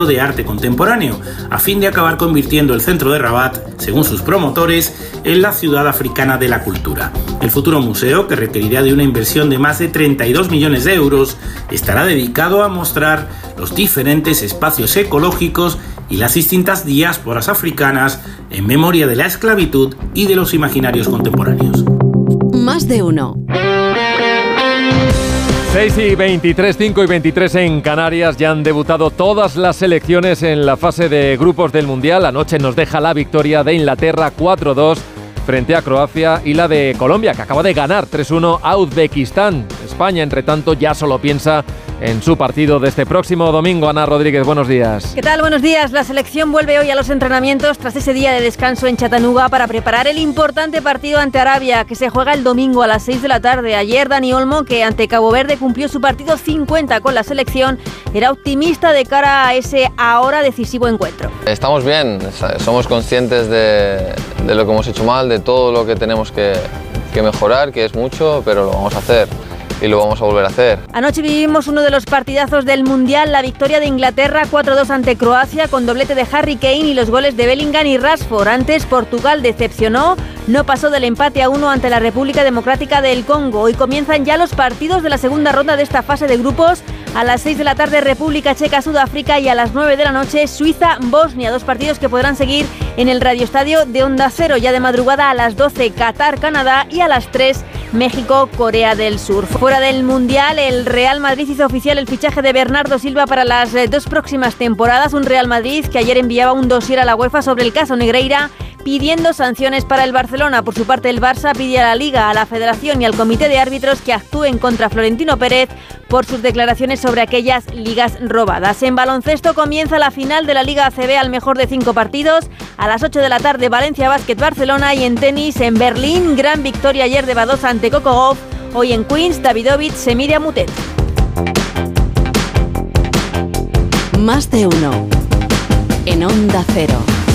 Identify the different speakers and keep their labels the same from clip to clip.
Speaker 1: de arte contemporáneo, a fin de acabar convirtiendo el centro de Rabat, según sus promotores, en la ciudad africana de la cultura. El futuro museo, que requerirá de una inversión de más de 32 millones de euros, estará dedicado a mostrar los diferentes espacios ecológicos y las distintas diásporas africanas en memoria de la esclavitud y de los imaginarios contemporáneos.
Speaker 2: Más de uno.
Speaker 3: 6 y 23, 5 y 23 en Canarias. Ya han debutado todas las selecciones en la fase de grupos del Mundial. Anoche nos deja la victoria de Inglaterra 4-2 frente a Croacia y la de Colombia, que acaba de ganar 3-1 a Uzbekistán. España, entre tanto, ya solo piensa en su partido de este próximo domingo. Ana Rodríguez, buenos días.
Speaker 4: ¿Qué tal? Buenos días. La selección vuelve hoy a los entrenamientos tras ese día de descanso en Chattanooga para preparar el importante partido ante Arabia, que se juega el domingo a las 6 de la tarde. Ayer Dani Olmo, que ante Cabo Verde cumplió su partido 50 con la selección, era optimista de cara a ese ahora decisivo encuentro.
Speaker 5: Estamos bien, somos conscientes de lo que hemos hecho mal, de todo lo que tenemos que mejorar, que es mucho, pero lo vamos a hacer. Y lo vamos a volver a hacer.
Speaker 4: Anoche vivimos uno de los partidazos del Mundial, la victoria de Inglaterra 4-2 ante Croacia, con doblete de Harry Kane y los goles de Bellingham y Rashford. Antes Portugal decepcionó, no pasó del empate a 1 ante la República Democrática del Congo. Hoy comienzan ya los partidos de la segunda ronda de esta fase de grupos. A las 6 de la tarde República Checa, Sudáfrica, y a las 9 de la noche Suiza, Bosnia. Dos partidos que podrán seguir en el radioestadio de Onda Cero. Ya de madrugada a las 12 Qatar, Canadá, y a las 3 México, Corea del Sur. Fuera del Mundial, el Real Madrid hizo oficial el fichaje de Bernardo Silva para las 2 próximas temporadas. Un Real Madrid que ayer enviaba un dossier a la UEFA sobre el caso Negreira, pidiendo sanciones para el Barcelona. Por su parte, el Barça pide a la Liga, a la Federación y al Comité de Árbitros que actúen contra Florentino Pérez por sus declaraciones sobre aquellas ligas robadas. En baloncesto comienza la final de la Liga ACB al mejor de 5 partidos. A las 8 de la tarde, Valencia Basket Barcelona, y en tenis, en Berlín, gran victoria ayer de Badosa ante Coco Gauff. Hoy en Queens, Davidovich se mide a Mutet.
Speaker 2: Más de uno. En Onda Cero.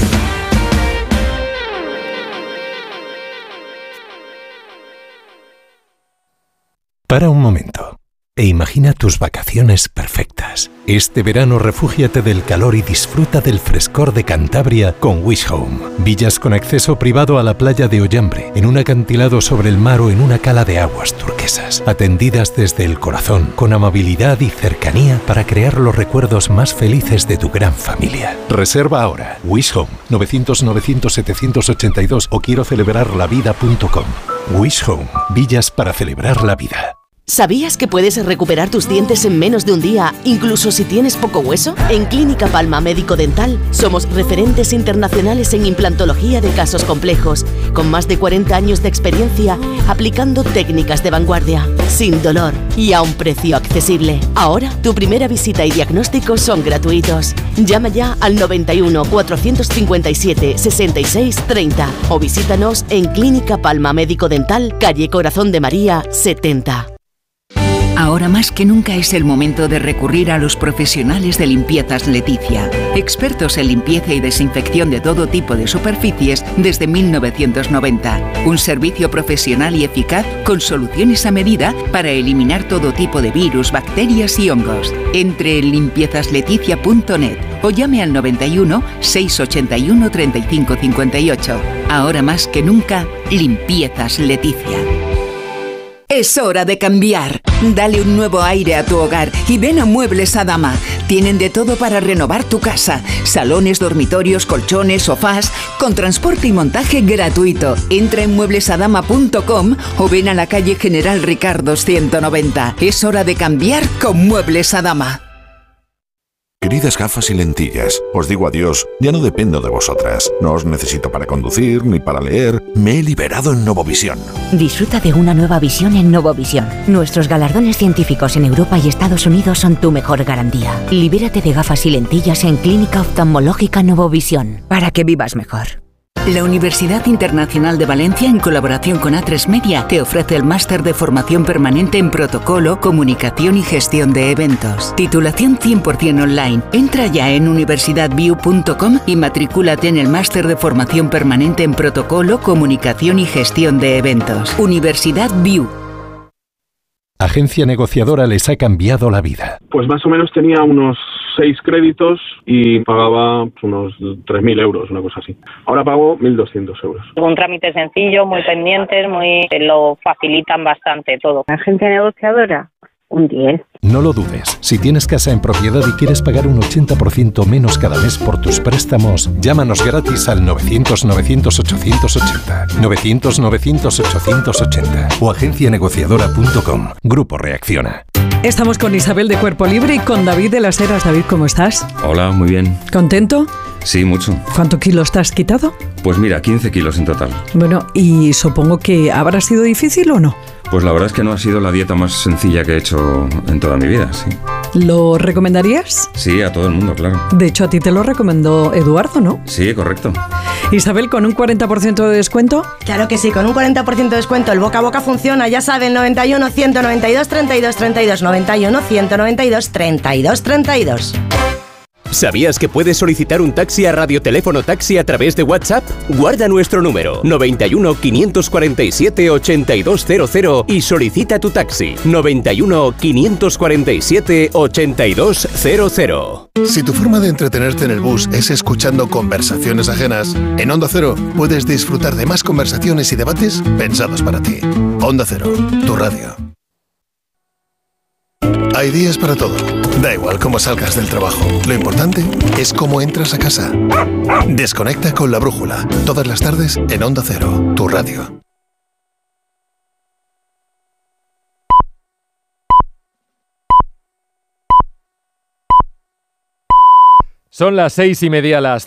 Speaker 6: Para un momento e imagina tus vacaciones perfectas. Este verano refúgiate del calor y disfruta del frescor de Cantabria con Wish Home. Villas con acceso privado a la playa de Ollambre, en un acantilado sobre el mar o en una cala de aguas turquesas. Atendidas desde el corazón, con amabilidad y cercanía para crear los recuerdos más felices de tu gran familia. Reserva ahora. Wish Home, 900-900-782 o quiero celebrarlavida.com. Wish Home, villas para celebrar la vida.
Speaker 2: ¿Sabías que puedes recuperar tus dientes en menos de un día, incluso si tienes poco hueso? En Clínica Palma Médico Dental somos referentes internacionales en implantología de casos complejos, con más de 40 años de experiencia aplicando técnicas de vanguardia, sin dolor y a un precio accesible. Ahora, tu primera visita y diagnóstico son gratuitos. Llama ya al 91 457 66 30 o visítanos en Clínica Palma Médico Dental, calle Corazón de María 70.
Speaker 7: Ahora más que nunca es el momento de recurrir a los profesionales de Limpiezas Leticia, expertos en limpieza y desinfección de todo tipo de superficies desde 1990. Un servicio profesional y eficaz con soluciones a medida para eliminar todo tipo de virus, bacterias y hongos. Entre en limpiezasLeticia.net o llame al 91 681 35 58. Ahora más que nunca, Limpiezas Leticia. Es hora de cambiar. Dale un nuevo aire a tu hogar y ven a Muebles Adama. Tienen de todo para renovar tu casa. Salones, dormitorios, colchones, sofás, con transporte y montaje gratuito. Entra en mueblesadama.com o ven a la calle General Ricardos 190. Es hora de cambiar con Muebles Adama.
Speaker 8: Queridas gafas y lentillas, os digo adiós, ya no dependo de vosotras. No os necesito para conducir ni para leer. Me he liberado en Novovisión.
Speaker 9: Disfruta de una nueva visión en Novovisión. Nuestros galardones científicos en Europa y Estados Unidos son tu mejor garantía. Libérate de gafas y lentillas en Clínica Oftalmológica Novovisión, para que vivas mejor.
Speaker 7: La Universidad Internacional de Valencia, en colaboración con A3 Media, te ofrece el máster de formación permanente en protocolo, comunicación y gestión de eventos. Titulación 100% online. Entra ya en universidadview.com y matricúlate en el máster de formación permanente en protocolo, comunicación y gestión de eventos. Universidad View.
Speaker 6: Agencia negociadora les ha cambiado la vida.
Speaker 10: Pues más o menos tenía unos 6 créditos y pagaba unos 3.000 euros, una cosa así. Ahora pago 1.200 euros.
Speaker 11: Un trámite sencillo, muy pendientes, lo facilitan bastante todo.
Speaker 12: Agencia negociadora, un 10.
Speaker 6: No lo dudes. Si tienes casa en propiedad y quieres pagar un 80% menos cada mes por tus préstamos, llámanos gratis al 900-900-880. 900-900-880 o agencianegociadora.com. Grupo Reacciona.
Speaker 13: Estamos con Isabel de Cuerpo Libre y con David de Las Heras. David, ¿cómo estás?
Speaker 14: Hola, muy bien.
Speaker 13: ¿Contento?
Speaker 14: Sí, mucho.
Speaker 13: ¿Cuántos kilos te has quitado?
Speaker 14: Pues mira, 15 kilos en total.
Speaker 13: Bueno, y supongo que habrá sido difícil o no.
Speaker 14: Pues la verdad es que no ha sido la dieta más sencilla que he hecho en toda mi vida, sí.
Speaker 13: ¿Lo recomendarías?
Speaker 14: Sí, a todo el mundo, claro.
Speaker 13: De hecho, a ti te lo recomendó Eduardo, ¿no?
Speaker 14: Sí, correcto.
Speaker 13: Isabel, ¿con un 40% de descuento?
Speaker 15: Claro que sí, con un 40% de descuento el boca a boca funciona, ya saben, 91 192 32 32, 91 192 32 32.
Speaker 16: ¿Sabías que puedes solicitar un taxi a Radioteléfono Taxi a través de WhatsApp? Guarda nuestro número 91 547 8200 y solicita tu taxi 91 547 8200.
Speaker 17: Si tu forma de entretenerte en el bus es escuchando conversaciones ajenas, en Onda Cero puedes disfrutar de más conversaciones y debates pensados para ti. Onda Cero, tu radio. Hay días para todo. Da igual cómo salgas del trabajo. Lo importante es cómo entras a casa. Desconecta con La Brújula. Todas las tardes en Onda Cero, tu radio.
Speaker 3: Son las 6:30, las